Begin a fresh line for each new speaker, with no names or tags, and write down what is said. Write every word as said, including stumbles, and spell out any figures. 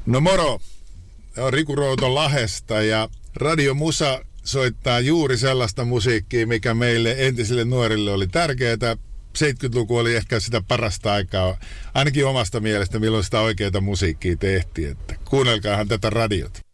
No moro, on Riku Routo Lahdesta ja Radio Musa soittaa juuri sellaista musiikkia, mikä meille entisille nuorille oli tärkeää. seitsemänkymmentäluku oli ehkä sitä parasta aikaa, ainakin omasta mielestä, milloin sitä oikeaa musiikkia tehtiin. Että kuunnelkaahan tätä radiota.